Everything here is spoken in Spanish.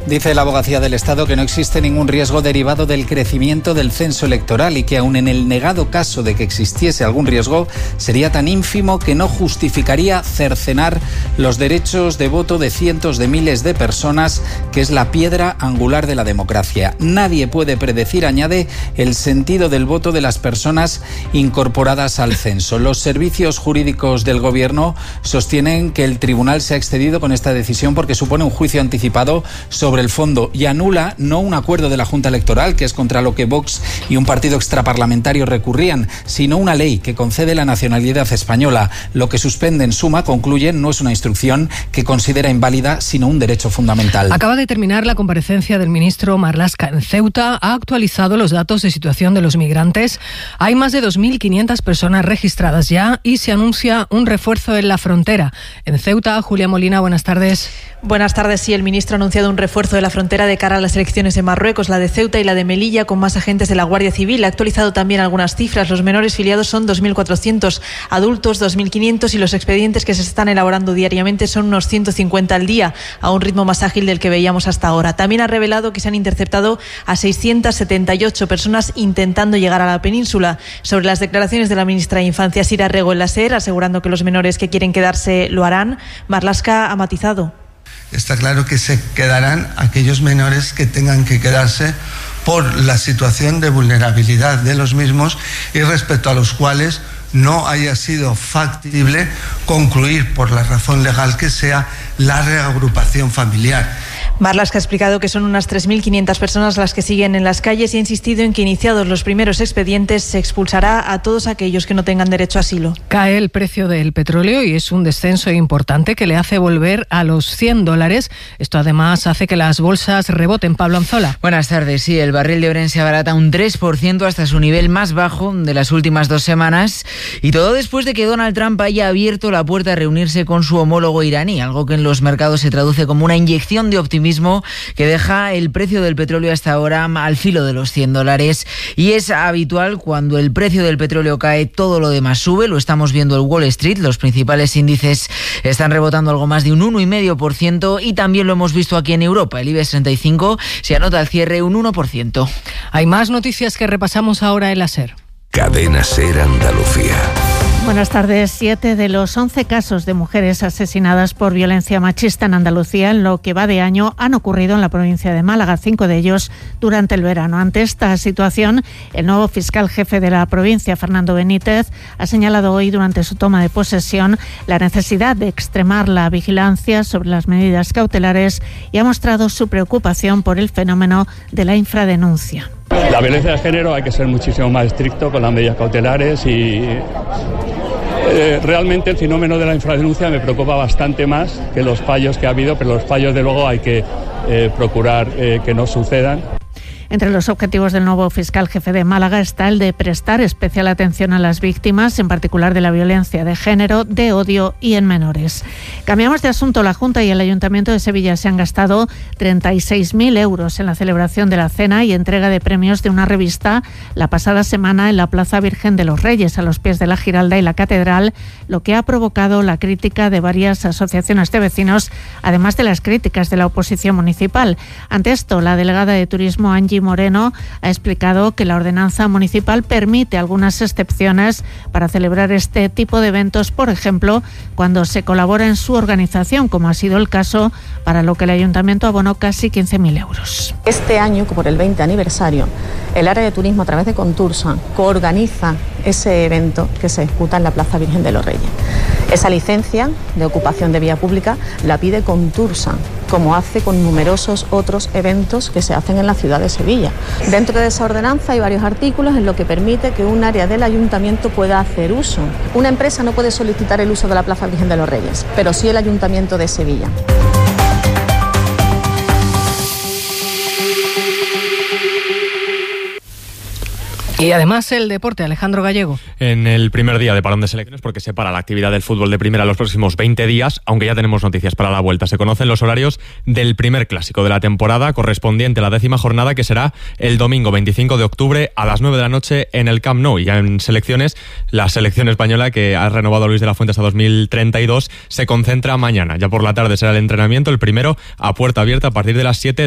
Dice la Abogacía del Estado que no existe ningún riesgo derivado del crecimiento del censo electoral y que aun en el negado caso de que existiese algún riesgo, sería tan ínfimo que no justificaría cercenar los derechos de voto de cientos de miles de personas, que es la piedra angular de la democracia. Nadie puede predecir, añade, el sentido del voto de las personas incorporadas al censo. Los servicios jurídicos del Gobierno sostienen que el tribunal se ha excedido con esta decisión porque supone un juicio anticipado sobre el fondo y anula no un acuerdo de la Junta Electoral, que es contra lo que Vox y un partido extraparlamentario recurrían, sino una ley que concede la nacionalidad española. Lo que suspende, en suma, concluyen, no es una instrucción que considera inválida, sino un derecho fundamental. Acaba de terminar la comparecencia del ministro Marlaska en Ceuta. Ha actualizado los datos de situación de los migrantes. Hay más de 2.500 personas registradas ya y se anuncia un refuerzo en la frontera. En Ceuta, Julia Molina, buenas tardes. Buenas tardes. Sí, el ministro ha anunciado un refuerzo de la frontera de cara a las elecciones en Marruecos, la de Ceuta y la de Melilla, con más agentes de la Guardia Civil. Ha actualizado también algunas cifras. Los menores filiados son 2.400, adultos 2.500 y los expedientes que se están elaborando diariamente son unos 150 al día, a un ritmo más ágil del que veíamos hasta ahora. También ha revelado que se han interceptado a 678 personas intentando llegar a la península. Sobre las declaraciones de la ministra de Infancia, Sira Rego, en la SER, asegurando que los menores que quieren quedarse lo harán, Marlaska ha matizado. Está claro que se quedarán aquellos menores que tengan que quedarse por la situación de vulnerabilidad de los mismos y respecto a los cuales no haya sido factible concluir, por la razón legal que sea, la reagrupación familiar. Marlaska ha explicado que son unas 3.500 personas las que siguen en las calles y ha insistido en que, iniciados los primeros expedientes, se expulsará a todos aquellos que no tengan derecho a asilo. Cae el precio del petróleo y es un descenso importante que le hace volver a los $100. Esto además hace que las bolsas reboten. Pablo Anzola. Buenas tardes. Sí, el barril de Brent se abarata un 3% hasta su nivel más bajo de las últimas 2 semanas. Y todo después de que Donald Trump haya abierto la puerta a reunirse con su homólogo iraní, algo que en los mercados se traduce como una inyección de optimismo que deja el precio del petróleo hasta ahora al filo de los $100. Y es habitual, cuando el precio del petróleo cae, todo lo demás sube. Lo estamos viendo en Wall Street. Los principales índices están rebotando algo más de un 1,5% y también lo hemos visto aquí en Europa. El IBEX 35 se anota al cierre un 1%. Hay más noticias que repasamos ahora en la SER. Cadena SER Andalucía. Buenas tardes. 7 de los 11 casos de mujeres asesinadas por violencia machista en Andalucía en lo que va de año han ocurrido en la provincia de Málaga, 5 de ellos durante el verano. Ante esta situación, el nuevo fiscal jefe de la provincia, Fernando Benítez, ha señalado hoy durante su toma de posesión la necesidad de extremar la vigilancia sobre las medidas cautelares y ha mostrado su preocupación por el fenómeno de la infradenuncia. La violencia de género hay que ser muchísimo más estricto con las medidas cautelares y realmente el fenómeno de la infradenuncia me preocupa bastante más que los fallos que ha habido, pero los fallos de luego hay que procurar que no sucedan. Entre los objetivos del nuevo fiscal jefe de Málaga está el de prestar especial atención a las víctimas, en particular de la violencia de género, de odio y en menores. Cambiamos de asunto. La Junta y el Ayuntamiento de Sevilla se han gastado 36.000 euros en la celebración de la cena y entrega de premios de una revista la pasada semana en la Plaza Virgen de los Reyes, a los pies de la Giralda y la Catedral, lo que ha provocado la crítica de varias asociaciones de vecinos, además de las críticas de la oposición municipal. Ante esto, la delegada de Turismo, Angie Moreno, ha explicado que la ordenanza municipal permite algunas excepciones para celebrar este tipo de eventos, por ejemplo, cuando se colabora en su organización, como ha sido el caso para lo que el Ayuntamiento abonó casi 15.000 euros. Este año, por el 20 aniversario, el área de turismo, a través de Contursa, coorganiza ese evento que se ejecuta en la Plaza Virgen de los Reyes. Esa licencia de ocupación de vía pública la pide Contursa, como hace con numerosos otros eventos que se hacen en la ciudad de Sevilla. Dentro de esa ordenanza hay varios artículos en lo que permite que un área del ayuntamiento pueda hacer uso. Una empresa no puede solicitar el uso de la Plaza Virgen de los Reyes, pero sí el Ayuntamiento de Sevilla. Y además el deporte, Alejandro Gallego. En el primer día de parón de selecciones, porque se para la actividad del fútbol de primera los próximos 20 días, aunque ya tenemos noticias para la vuelta. Se conocen los horarios del primer clásico de la temporada, correspondiente a la 10ª jornada, que será el domingo 25 de octubre a las 9 de la noche en el Camp Nou. Y ya en selecciones, la selección española, que ha renovado a Luis de la Fuente hasta 2032, se concentra mañana. Ya por la tarde será el entrenamiento, el primero a puerta abierta a partir de las 7